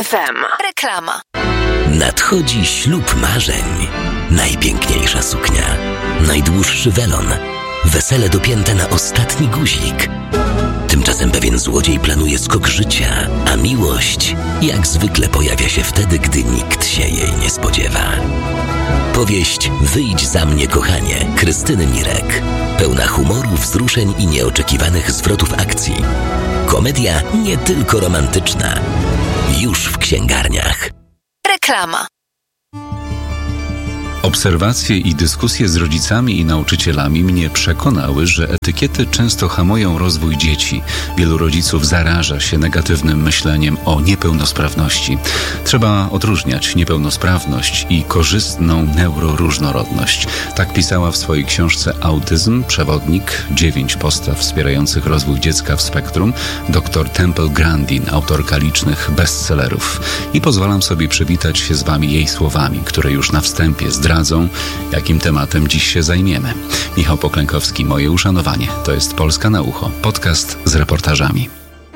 FM. Reklama. Nadchodzi ślub marzeń. Najpiękniejsza suknia, najdłuższy welon, wesele dopięte na ostatni guzik. Tymczasem pewien złodziej planuje skok życia, a miłość jak zwykle pojawia się wtedy, gdy nikt się jej nie spodziewa. Powieść Wyjdź za mnie, kochanie, Krystyny Mirek. Pełna humoru, wzruszeń i nieoczekiwanych zwrotów akcji. Komedia nie tylko romantyczna. Już w księgarniach. Reklama. Obserwacje i dyskusje z rodzicami i nauczycielami mnie przekonały, że etykiety często hamują rozwój dzieci. Wielu rodziców zaraża się negatywnym myśleniem o niepełnosprawności. Trzeba odróżniać niepełnosprawność i korzystną neuroróżnorodność. Tak pisała w swojej książce Autyzm, przewodnik, 9 postaw wspierających rozwój dziecka w spektrum, dr Temple Grandin, autorka licznych bestsellerów. I pozwalam sobie przywitać się z Wami jej słowami, które już na wstępie zdradzą, jakim tematem dziś się zajmiemy. Michał Poklękowski, moje uszanowanie. To jest Polska na ucho, podcast z reportażami.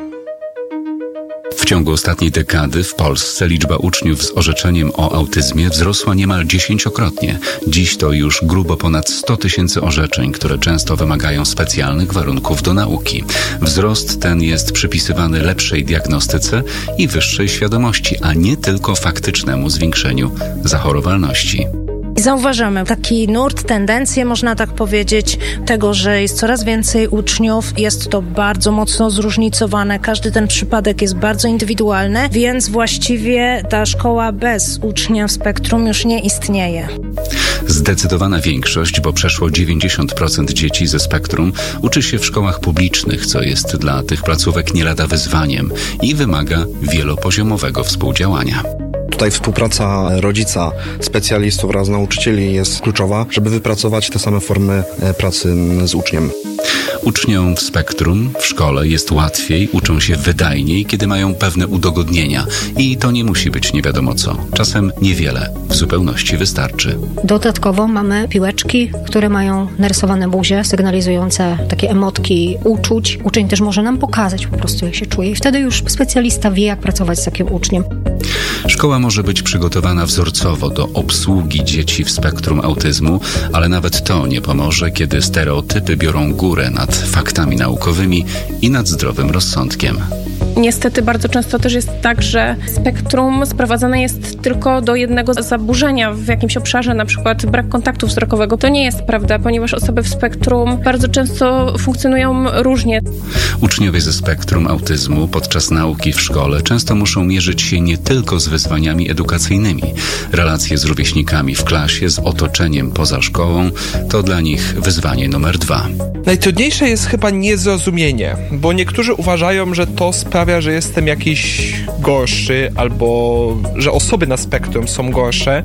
W ciągu ostatniej dekady w Polsce liczba uczniów z orzeczeniem o autyzmie wzrosła niemal 10-krotnie. Dziś to już grubo ponad 100 000 orzeczeń, które często wymagają specjalnych warunków do nauki. Wzrost ten jest przypisywany lepszej diagnostyce i wyższej świadomości, a nie tylko faktycznemu zwiększeniu zachorowalności. Zauważamy taki nurt, tendencję, można tak powiedzieć, tego, że jest coraz więcej uczniów. Jest to bardzo mocno zróżnicowane. Każdy ten przypadek jest bardzo indywidualny, więc właściwie ta szkoła bez ucznia w spektrum już nie istnieje. Zdecydowana większość, bo przeszło 90% dzieci ze spektrum uczy się w szkołach publicznych, co jest dla tych placówek nie lada wyzwaniem i wymaga wielopoziomowego współdziałania. Tutaj współpraca rodzica, specjalistów oraz nauczycieli jest kluczowa, żeby wypracować te same formy pracy z uczniem. Uczniom w spektrum w szkole jest łatwiej, uczą się wydajniej, kiedy mają pewne udogodnienia. I to nie musi być nie wiadomo co. Czasem niewiele, w zupełności wystarczy. Dodatkowo mamy piłeczki, które mają narysowane buzie, sygnalizujące takie emotki uczuć. Uczeń też może nam pokazać po prostu, jak się czuje. I wtedy już specjalista wie, jak pracować z takim uczniem. Szkoła może być przygotowana wzorcowo do obsługi dzieci w spektrum autyzmu, ale nawet to nie pomoże, kiedy stereotypy biorą górę nad faktami naukowymi i nad zdrowym rozsądkiem. Niestety bardzo często też jest tak, że spektrum sprowadzane jest tylko do jednego zaburzenia w jakimś obszarze, na przykład brak kontaktu wzrokowego. To nie jest prawda, ponieważ osoby w spektrum bardzo często funkcjonują różnie. Uczniowie ze spektrum autyzmu podczas nauki w szkole często muszą mierzyć się nie tylko z wyzwaniami edukacyjnymi. Relacje z rówieśnikami w klasie, z otoczeniem poza szkołą to dla nich wyzwanie numer 2. Najtrudniejsze jest chyba niezrozumienie, bo niektórzy uważają, że to sprawia, że jestem jakiś gorszy albo że osoby na spektrum są gorsze.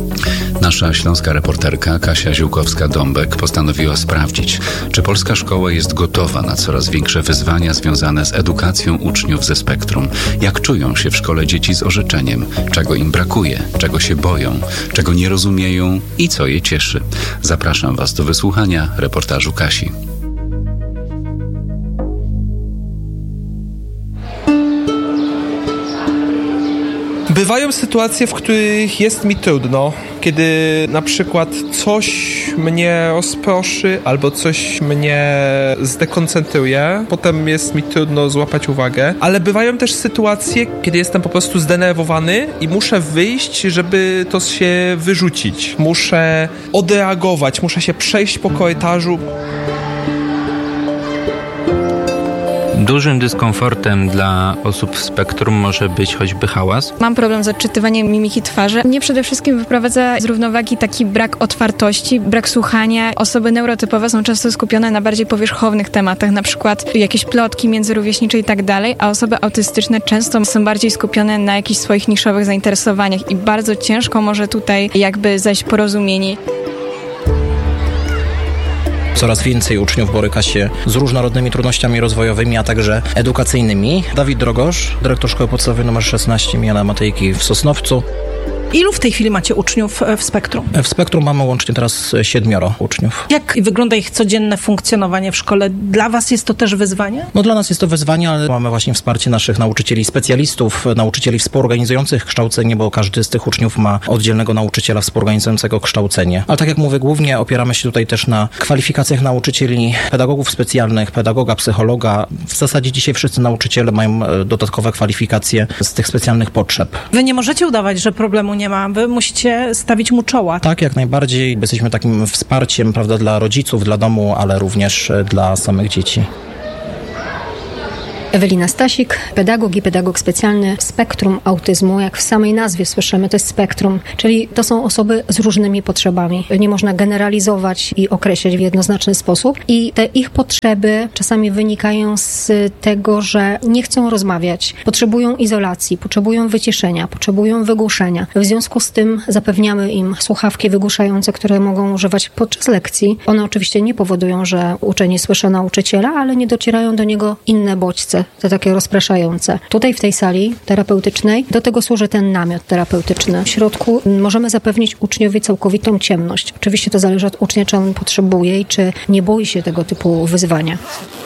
Nasza śląska reporterka Kasia Ziółkowska-Dąbek postanowiła sprawdzić, czy polska szkoła jest gotowa na coraz większe wyzwania związane z edukacją uczniów ze spektrum. Jak czują się w szkole dzieci z orzeczeniem, czego im brakuje, czego się boją, czego nie rozumieją i co je cieszy. Zapraszam Was do wysłuchania reportażu Kasi. Bywają sytuacje, w których jest mi trudno, kiedy na przykład coś mnie rozproszy albo coś mnie zdekoncentruje, potem jest mi trudno złapać uwagę, ale bywają też sytuacje, kiedy jestem po prostu zdenerwowany i muszę wyjść, żeby to się wyrzucić. Muszę odreagować, muszę się przejść po korytarzu. Dużym dyskomfortem dla osób w spektrum może być choćby hałas. Mam problem z odczytywaniem mimiki twarzy. Mnie przede wszystkim wyprowadza z równowagi taki brak otwartości, brak słuchania. Osoby neurotypowe są często skupione na bardziej powierzchownych tematach, na przykład jakieś plotki międzyrówieśnicze i tak dalej, a osoby autystyczne często są bardziej skupione na jakichś swoich niszowych zainteresowaniach i bardzo ciężko może tutaj jakby zajść porozumienie. Coraz więcej uczniów boryka się z różnorodnymi trudnościami rozwojowymi, a także edukacyjnymi. Dawid Drogosz, dyrektor Szkoły Podstawowej nr 16 im. Matejki w Sosnowcu. Ilu w tej chwili macie uczniów w Spektrum? W Spektrum mamy łącznie teraz 7 uczniów. Jak wygląda ich codzienne funkcjonowanie w szkole? Dla was jest to też wyzwanie? No dla nas jest to wyzwanie, ale mamy właśnie wsparcie naszych nauczycieli specjalistów, nauczycieli współorganizujących kształcenie, bo każdy z tych uczniów ma oddzielnego nauczyciela współorganizującego kształcenie. Ale tak jak mówię, głównie opieramy się tutaj też na kwalifikacjach nauczycieli, pedagogów specjalnych, pedagoga, psychologa. W zasadzie dzisiaj wszyscy nauczyciele mają dodatkowe kwalifikacje z tych specjalnych potrzeb. Wy nie możecie udawać, że problemu nie ma. Wy musicie stawić mu czoła. Tak, jak najbardziej. Jesteśmy takim wsparciem, prawda, dla rodziców, dla domu, ale również dla samych dzieci. Ewelina Stasik, pedagog i pedagog specjalny Spektrum Autyzmu. Jak w samej nazwie słyszymy, to jest spektrum, czyli to są osoby z różnymi potrzebami. Nie można generalizować i określić w jednoznaczny sposób. I te ich potrzeby czasami wynikają z tego, że nie chcą rozmawiać, potrzebują izolacji, potrzebują wyciszenia, potrzebują wygłuszenia. W związku z tym zapewniamy im słuchawki wygłuszające, które mogą używać podczas lekcji. One oczywiście nie powodują, że uczeń nie słyszy nauczyciela, ale nie docierają do niego inne bodźce, te takie rozpraszające. Tutaj w tej sali terapeutycznej do tego służy ten namiot terapeutyczny. W środku możemy zapewnić uczniowi całkowitą ciemność. Oczywiście to zależy od ucznia, czy on potrzebuje i czy nie boi się tego typu wyzwania.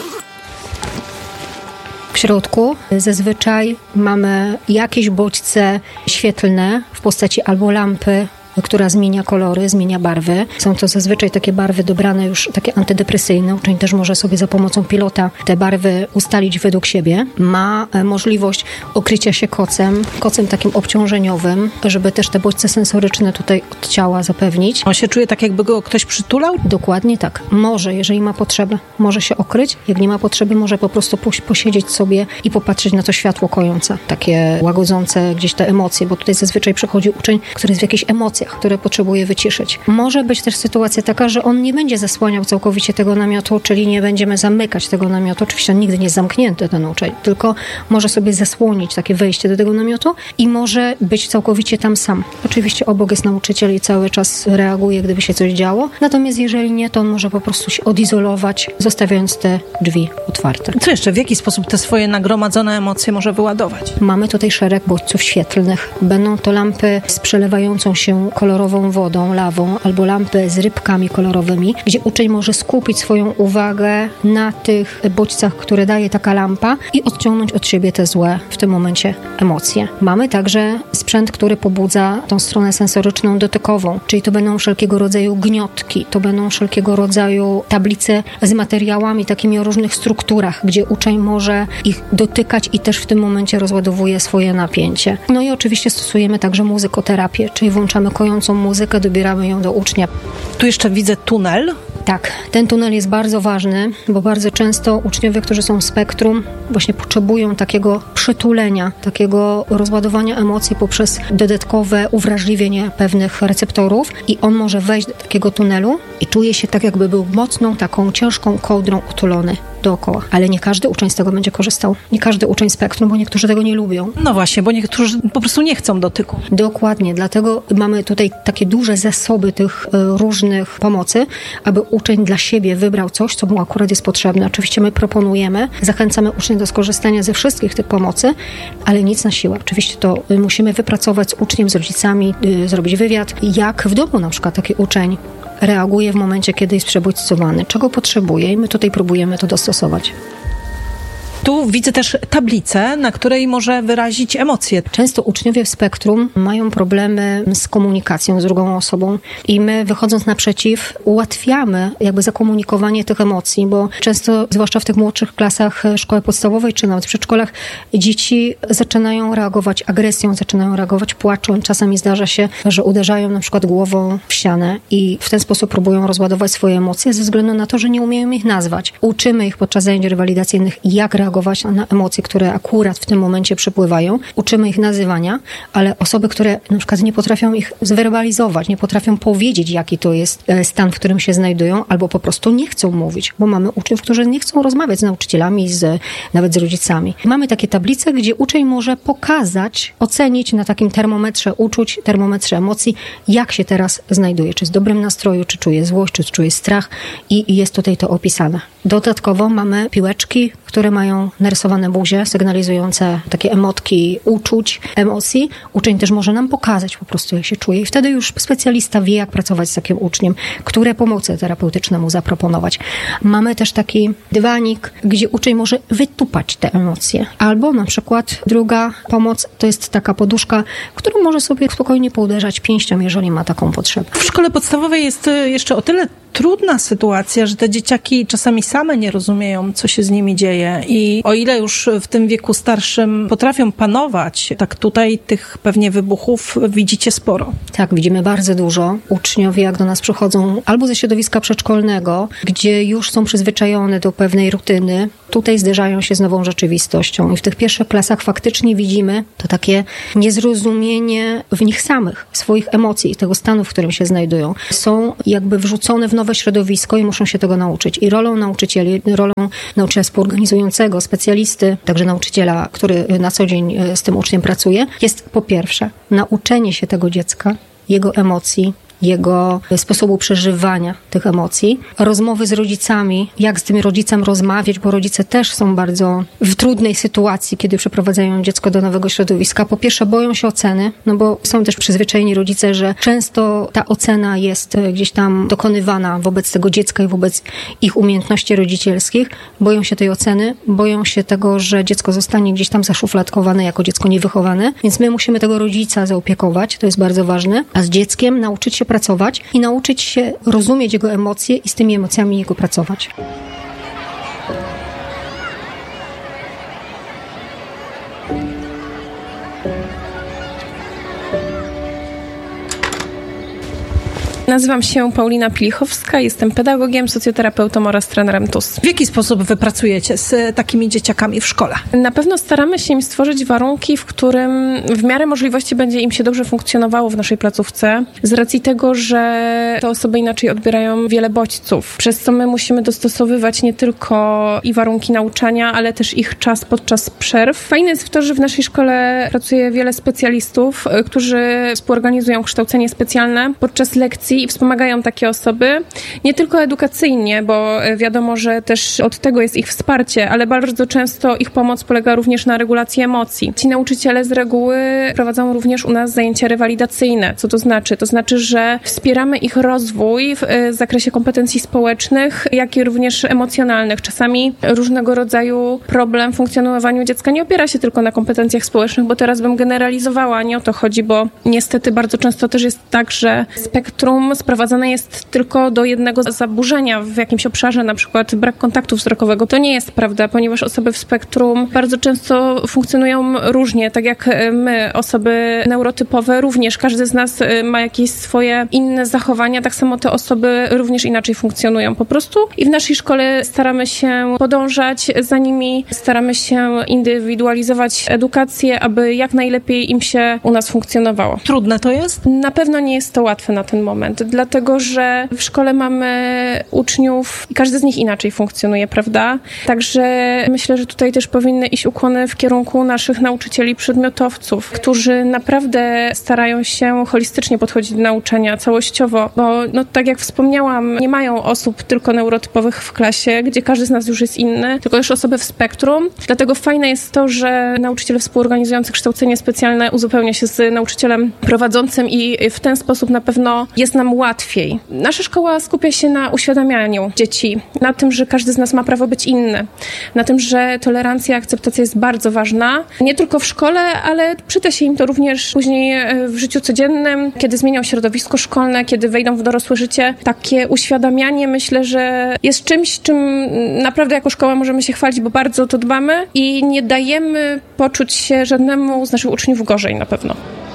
W środku zazwyczaj mamy jakieś bodźce świetlne w postaci albo lampy, która zmienia kolory, zmienia barwy. Są to zazwyczaj takie barwy dobrane już, takie antydepresyjne. Uczeń też może sobie za pomocą pilota te barwy ustalić według siebie. Ma możliwość okrycia się kocem takim obciążeniowym, żeby też te bodźce sensoryczne tutaj od ciała zapewnić. On się czuje tak, jakby go ktoś przytulał? Dokładnie tak. Może, jeżeli ma potrzebę, może się okryć. Jak nie ma potrzeby, może po prostu posiedzieć sobie i popatrzeć na to światło kojące, takie łagodzące gdzieś te emocje, bo tutaj zazwyczaj przychodzi uczeń, który jest w jakichś emocjach, które potrzebuje wyciszyć. Może być też sytuacja taka, że on nie będzie zasłaniał całkowicie tego namiotu, czyli nie będziemy zamykać tego namiotu. Oczywiście nigdy nie jest zamknięty ten uczeń, tylko może sobie zasłonić takie wejście do tego namiotu i może być całkowicie tam sam. Oczywiście obok jest nauczyciel i cały czas reaguje, gdyby się coś działo. Natomiast jeżeli nie, to on może po prostu się odizolować, zostawiając te drzwi otwarte. Co jeszcze? W jaki sposób te swoje nagromadzone emocje może wyładować? Mamy tutaj szereg bodźców świetlnych. Będą to lampy z przelewającą się kolorową wodą, lawą, albo lampy z rybkami kolorowymi, gdzie uczeń może skupić swoją uwagę na tych bodźcach, które daje taka lampa i odciągnąć od siebie te złe w tym momencie emocje. Mamy także sprzęt, który pobudza tą stronę sensoryczną dotykową, czyli to będą wszelkiego rodzaju gniotki, to będą wszelkiego rodzaju tablice z materiałami takimi o różnych strukturach, gdzie uczeń może ich dotykać i też w tym momencie rozładowuje swoje napięcie. No i oczywiście stosujemy także muzykoterapię, czyli włączamy kojącą muzykę, dobieramy ją do ucznia. Tu jeszcze widzę tunel. Tak, ten tunel jest bardzo ważny, bo bardzo często uczniowie, którzy są w spektrum, właśnie potrzebują takiego przytulenia, takiego rozładowania emocji poprzez dodatkowe uwrażliwienie pewnych receptorów i on może wejść do takiego tunelu i czuje się tak, jakby był mocną, taką ciężką kołdrą utulony dookoła. Ale nie każdy uczeń z tego będzie korzystał. Nie każdy uczeń spektrum, bo niektórzy tego nie lubią. No właśnie, bo niektórzy po prostu nie chcą dotyku. Dokładnie, dlatego mamy tutaj takie duże zasoby tych różnych pomocy, aby uczeń dla siebie wybrał coś, co mu akurat jest potrzebne. Oczywiście my proponujemy, zachęcamy ucznia do skorzystania ze wszystkich tych pomocy, ale nic na siłę. Oczywiście to musimy wypracować z uczniem, z rodzicami, zrobić wywiad, jak w domu na przykład taki uczeń reaguje w momencie, kiedy jest przebodźcowany, czego potrzebuje i my tutaj próbujemy to dostosować. Tu widzę też tablicę, na której może wyrazić emocje. Często uczniowie w spektrum mają problemy z komunikacją z drugą osobą i my, wychodząc naprzeciw, ułatwiamy jakby zakomunikowanie tych emocji, bo często, zwłaszcza w tych młodszych klasach szkoły podstawowej czy nawet w przedszkolach, dzieci zaczynają reagować agresją, zaczynają reagować płaczem. Czasami zdarza się, że uderzają na przykład głową w ścianę i w ten sposób próbują rozładować swoje emocje ze względu na to, że nie umieją ich nazwać. Uczymy ich podczas zajęć rewalidacyjnych, jak reagować na emocje, które akurat w tym momencie przypływają. Uczymy ich nazywania, ale osoby, które na przykład nie potrafią ich zwerbalizować, nie potrafią powiedzieć, jaki to jest stan, w którym się znajdują, albo po prostu nie chcą mówić, bo mamy uczniów, którzy nie chcą rozmawiać z nauczycielami, nawet z rodzicami. Mamy takie tablice, gdzie uczeń może pokazać, ocenić na takim termometrze uczuć, termometrze emocji, jak się teraz znajduje, czy jest w dobrym nastroju, czy czuje złość, czy czuje strach i jest tutaj to opisane. Dodatkowo mamy piłeczki, które mają mają narysowane buzie sygnalizujące takie emotki uczuć, emocji. Uczeń też może nam pokazać po prostu, jak się czuje i wtedy już specjalista wie, jak pracować z takim uczniem, które pomocy terapeutyczne mu zaproponować. Mamy też taki dywanik, gdzie uczeń może wytupać te emocje. Albo na przykład druga pomoc to jest taka poduszka, którą może sobie spokojnie pouderzać pięścią, jeżeli ma taką potrzebę. W szkole podstawowej jest jeszcze o tyle trudna sytuacja, że te dzieciaki czasami same nie rozumieją, co się z nimi dzieje i o ile już w tym wieku starszym potrafią panować, tak tutaj tych pewnie wybuchów widzicie sporo. Tak, widzimy bardzo dużo. Uczniowie jak do nas przychodzą albo ze środowiska przedszkolnego, gdzie już są przyzwyczajone do pewnej rutyny, tutaj zderzają się z nową rzeczywistością i w tych pierwszych klasach faktycznie widzimy to takie niezrozumienie w nich samych, swoich emocji, tego stanu, w którym się znajdują. Są jakby wrzucone w nowe środowisko i muszą się tego nauczyć. I rolą nauczycieli, rolą nauczyciela współorganizującego, specjalisty, także nauczyciela, który na co dzień z tym uczniem pracuje, jest po pierwsze nauczenie się tego dziecka, jego emocji, jego sposobu przeżywania tych emocji, rozmowy z rodzicami, jak z tym rodzicem rozmawiać, bo rodzice też są bardzo w trudnej sytuacji, kiedy przeprowadzają dziecko do nowego środowiska. Po pierwsze boją się oceny, no bo są też przyzwyczajeni rodzice, że często ta ocena jest gdzieś tam dokonywana wobec tego dziecka i wobec ich umiejętności rodzicielskich. Boją się tej oceny, boją się tego, że dziecko zostanie gdzieś tam zaszufladkowane jako dziecko niewychowane, więc my musimy tego rodzica zaopiekować, to jest bardzo ważne, a z dzieckiem nauczyć się pracować i nauczyć się rozumieć jego emocje i z tymi emocjami jego pracować. Nazywam się Paulina Pilichowska, jestem pedagogiem, socjoterapeutą oraz trenerem TUS. W jaki sposób wy pracujecie z takimi dzieciakami w szkole? Na pewno staramy się im stworzyć warunki, w którym w miarę możliwości będzie im się dobrze funkcjonowało w naszej placówce, z racji tego, że te osoby inaczej odbierają wiele bodźców, przez co my musimy dostosowywać nie tylko i warunki nauczania, ale też ich czas podczas przerw. Fajne jest to, że w naszej szkole pracuje wiele specjalistów, którzy współorganizują kształcenie specjalne podczas lekcji i wspomagają takie osoby, nie tylko edukacyjnie, bo wiadomo, że też od tego jest ich wsparcie, ale bardzo często ich pomoc polega również na regulacji emocji. Ci nauczyciele z reguły prowadzą również u nas zajęcia rewalidacyjne. Co to znaczy? To znaczy, że wspieramy ich rozwój w zakresie kompetencji społecznych, jak i również emocjonalnych. Czasami różnego rodzaju problem w funkcjonowaniu dziecka nie opiera się tylko na kompetencjach społecznych, bo teraz bym generalizowała, nie o to chodzi, bo niestety bardzo często też jest tak, że spektrum sprowadzane jest tylko do jednego zaburzenia w jakimś obszarze, na przykład brak kontaktu wzrokowego. To nie jest prawda, ponieważ osoby w spektrum bardzo często funkcjonują różnie, tak jak my, osoby neurotypowe również. Każdy z nas ma jakieś swoje inne zachowania, tak samo te osoby również inaczej funkcjonują po prostu i w naszej szkole staramy się podążać za nimi, staramy się indywidualizować edukację, aby jak najlepiej im się u nas funkcjonowało. Trudne to jest? Na pewno nie jest to łatwe na ten moment, dlatego że w szkole mamy uczniów i każdy z nich inaczej funkcjonuje, prawda? Także myślę, że tutaj też powinny iść ukłony w kierunku naszych nauczycieli przedmiotowców, którzy naprawdę starają się holistycznie podchodzić do nauczania całościowo, bo no, tak jak wspomniałam, nie mają osób tylko neurotypowych w klasie, gdzie każdy z nas już jest inny, tylko też osoby w spektrum. Dlatego fajne jest to, że nauczyciel współorganizujący kształcenie specjalne uzupełnia się z nauczycielem prowadzącym i w ten sposób na pewno jest nam łatwiej. Nasza szkoła skupia się na uświadamianiu dzieci, na tym, że każdy z nas ma prawo być inny, na tym, że tolerancja i akceptacja jest bardzo ważna, nie tylko w szkole, ale przyda się im to również później w życiu codziennym, kiedy zmienią środowisko szkolne, kiedy wejdą w dorosłe życie. Takie uświadamianie myślę, że jest czymś, czym naprawdę jako szkoła możemy się chwalić, bo bardzo o to dbamy i nie dajemy poczuć się żadnemu z naszych uczniów gorzej na pewno.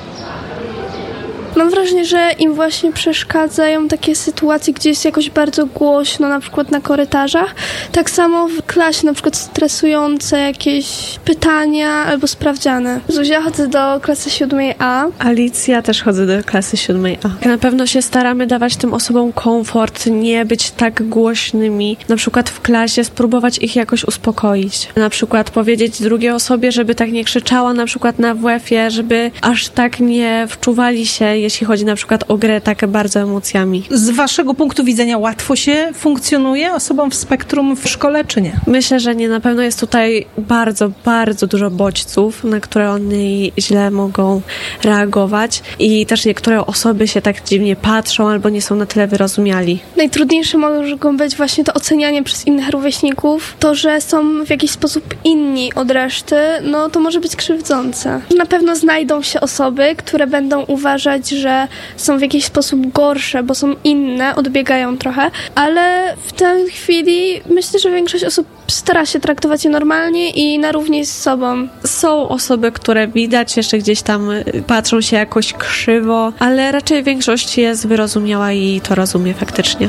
Mam wrażenie, że im właśnie przeszkadzają takie sytuacje, gdzie jest jakoś bardzo głośno, na przykład na korytarzach. Tak samo w klasie, na przykład stresujące jakieś pytania albo sprawdziany. Zuzia, chodzę do klasy 7A. Alicja, też chodzę do klasy 7A. Na pewno się staramy dawać tym osobom komfort, nie być tak głośnymi. Na przykład w klasie spróbować ich jakoś uspokoić. Na przykład powiedzieć drugiej osobie, żeby tak nie krzyczała na przykład na WF-ie, żeby aż tak nie wczuwali się jeśli chodzi na przykład o grę tak bardzo emocjami. Z waszego punktu widzenia łatwo się funkcjonuje osobom w spektrum w szkole, czy nie? Myślę, że nie. Na pewno jest tutaj bardzo, bardzo dużo bodźców, na które oni źle mogą reagować i też niektóre osoby się tak dziwnie patrzą albo nie są na tyle wyrozumiali. Najtrudniejsze mogą być właśnie to ocenianie przez innych rówieśników. To, że są w jakiś sposób inni od reszty, no to może być krzywdzące. Na pewno znajdą się osoby, które będą uważać, że są w jakiś sposób gorsze, bo są inne, odbiegają trochę, ale w tej chwili myślę, że większość osób stara się traktować je normalnie i na równi z sobą. Są osoby, które widać jeszcze gdzieś tam patrzą się jakoś krzywo, ale raczej większość jest wyrozumiała i to rozumie faktycznie.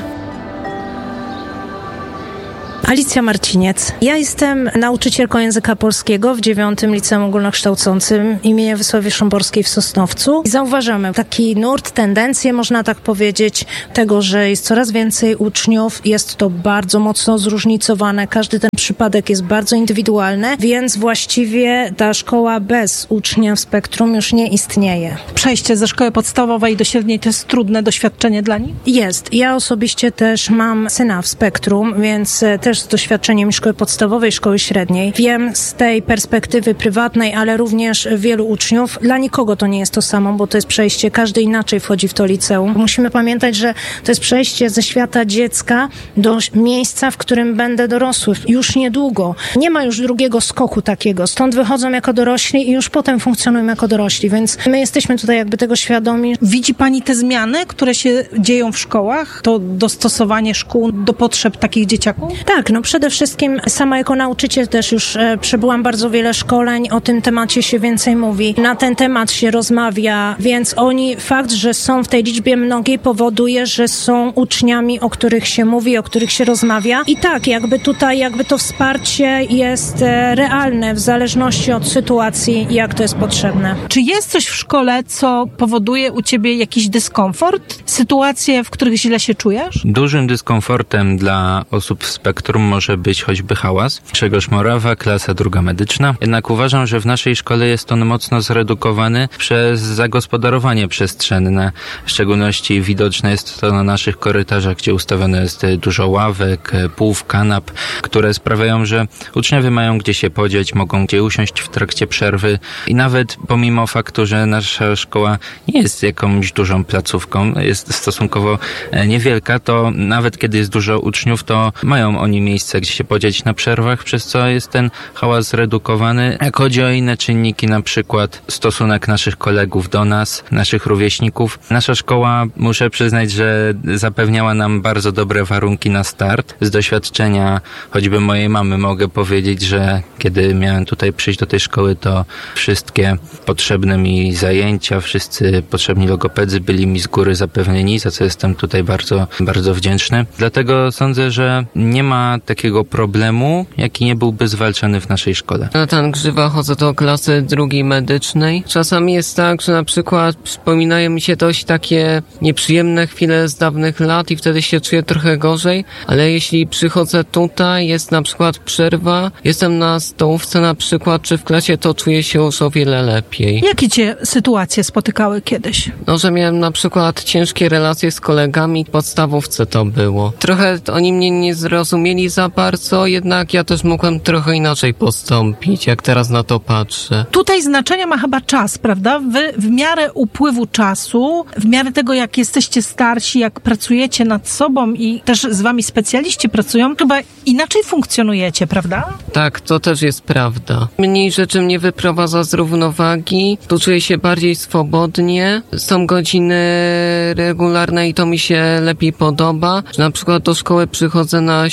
Alicja Marciniec. Ja jestem nauczycielką języka polskiego w 9. Liceum Ogólnokształcącym imienia Wysławy Szymborskiej w Sosnowcu. I zauważamy taki nurt, tendencję, można tak powiedzieć, tego, że jest coraz więcej uczniów. Jest to bardzo mocno zróżnicowane. Każdy ten przypadek jest bardzo indywidualny, więc właściwie ta szkoła bez ucznia w spektrum już nie istnieje. Przejście ze szkoły podstawowej do średniej to jest trudne doświadczenie dla nich? Jest. Ja osobiście też mam syna w spektrum, więc też z doświadczeniem szkoły podstawowej, szkoły średniej. Wiem z tej perspektywy prywatnej, ale również wielu uczniów. Dla nikogo to nie jest to samo, bo to jest przejście, każdy inaczej wchodzi w to liceum. Musimy pamiętać, że to jest przejście ze świata dziecka do miejsca, w którym będę dorosły. Już niedługo. Nie ma już drugiego skoku takiego. Stąd wychodzą jako dorośli i już potem funkcjonują jako dorośli, więc my jesteśmy tutaj jakby tego świadomi. Widzi pani te zmiany, które się dzieją w szkołach? To dostosowanie szkół do potrzeb takich dzieciaków? Tak, no przede wszystkim sama jako nauczyciel też już przebyłam bardzo wiele szkoleń, o tym temacie się więcej mówi, na ten temat się rozmawia, więc fakt, że są w tej liczbie mnogiej powoduje, że są uczniami, o których się mówi, o których się rozmawia i tak, jakby to wsparcie jest realne w zależności od sytuacji, jak to jest potrzebne. Czy jest coś w szkole, co powoduje u ciebie jakiś dyskomfort? Sytuacje, w których źle się czujesz? Dużym dyskomfortem dla osób w spektrum może być choćby hałas. Grzegorz Morawa, klasa 2 medyczna. Jednak uważam, że w naszej szkole jest on mocno zredukowany przez zagospodarowanie przestrzenne. W szczególności widoczne jest to na naszych korytarzach, gdzie ustawione jest dużo ławek, pół, kanap, które sprawiają, że uczniowie mają gdzie się podzieć, mogą gdzie usiąść w trakcie przerwy i nawet pomimo faktu, że nasza szkoła nie jest jakąś dużą placówką, jest stosunkowo niewielka, to nawet kiedy jest dużo uczniów, to mają oni miejsce, gdzie się podzieć na przerwach, przez co jest ten hałas zredukowany. Jak chodzi o inne czynniki, na przykład stosunek naszych kolegów do nas, naszych rówieśników, nasza szkoła, muszę przyznać, że zapewniała nam bardzo dobre warunki na start. Z doświadczenia choćby mojej mamy mogę powiedzieć, że kiedy miałem tutaj przyjść do tej szkoły, to wszystkie potrzebne mi zajęcia, wszyscy potrzebni logopedzy byli mi z góry zapewnieni, za co jestem tutaj bardzo, bardzo wdzięczny. Dlatego sądzę, że nie ma takiego problemu, jaki nie byłby zwalczany w naszej szkole. Natan Grzywa, chodzę do klasy 2 medycznej. Czasami jest tak, że na przykład przypominają mi się dość takie nieprzyjemne chwile z dawnych lat i wtedy się czuję trochę gorzej, ale jeśli przychodzę tutaj, jest na przykład przerwa, jestem na stołówce na przykład, czy w klasie, to czuję się już o wiele lepiej. Jakie cię sytuacje spotykały kiedyś? No, że miałem na przykład ciężkie relacje z kolegami, w podstawówce to było. Trochę oni mnie nie zrozumieli za bardzo, jednak ja też mogłem trochę inaczej postąpić, jak teraz na to patrzę. Tutaj znaczenie ma chyba czas, prawda? Wy w miarę upływu czasu, w miarę tego, jak jesteście starsi, jak pracujecie nad sobą i też z wami specjaliści pracują, chyba inaczej funkcjonujecie, prawda? Tak, to też jest prawda. Mniej rzeczy mnie wyprowadza z równowagi, tu czuję się bardziej swobodnie, są godziny regularne i to mi się lepiej podoba. Na przykład do szkoły przychodzę na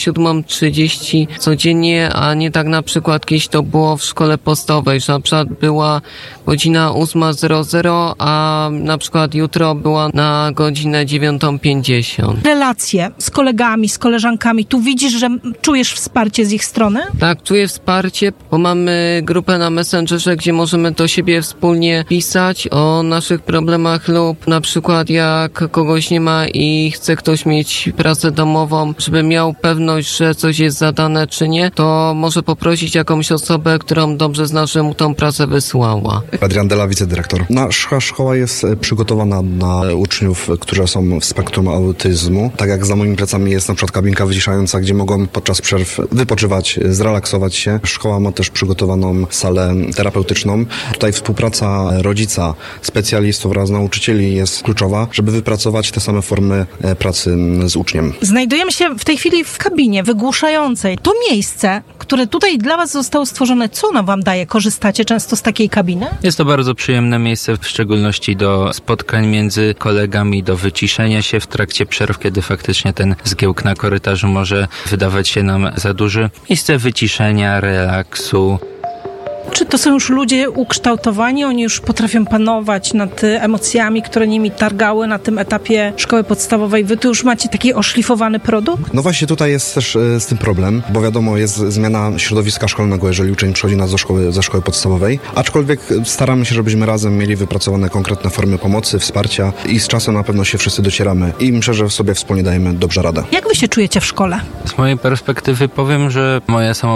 7:30 codziennie, a nie tak na przykład kiedyś to było w szkole podstawowej, że na przykład była godzina 8:00, a na przykład jutro była na godzinę 9:50. Relacje z kolegami, z koleżankami, tu widzisz, że czujesz wsparcie z ich strony? Tak, czuję wsparcie, bo mamy grupę na Messengerze, gdzie możemy do siebie wspólnie pisać o naszych problemach lub na przykład jak kogoś nie ma i chce ktoś mieć pracę domową, żeby miał pewność, że coś jest zadane czy nie, to może poprosić jakąś osobę, którą dobrze zna, że mu tą pracę wysłała. Adrian Dela, wicedyrektor. Nasza szkoła jest przygotowana na uczniów, którzy są w spektrum autyzmu. Tak jak za moimi plecami jest na przykład kabinka wyciszająca, gdzie mogą podczas przerw wypoczywać, zrelaksować się. Szkoła ma też przygotowaną salę terapeutyczną. Tutaj współpraca rodzica, specjalistów oraz nauczycieli jest kluczowa, żeby wypracować te same formy pracy z uczniem. Znajdujemy się w tej chwili w kabinie wygłuszającej. To miejsce, które tutaj dla Was zostało stworzone, co ono Wam daje? Korzystacie często z takiej kabiny? Jest to bardzo przyjemne miejsce, w szczególności do spotkań między kolegami, do wyciszenia się w trakcie przerw, kiedy faktycznie ten zgiełk na korytarzu może wydawać się nam za duży. Miejsce wyciszenia, relaksu. Czy to są już ludzie ukształtowani? Oni już potrafią panować nad emocjami, które nimi targały na tym etapie szkoły podstawowej. Wy tu już macie taki oszlifowany produkt? No właśnie tutaj jest też z tym problem, bo wiadomo, jest zmiana środowiska szkolnego, jeżeli uczeń przychodzi nas ze szkoły podstawowej. Aczkolwiek staramy się, żebyśmy razem mieli wypracowane konkretne formy pomocy, wsparcia i z czasem na pewno się wszyscy docieramy i myślę, że sobie wspólnie dajemy dobrze radę. Jak Wy się czujecie w szkole? Z mojej perspektywy powiem, że moja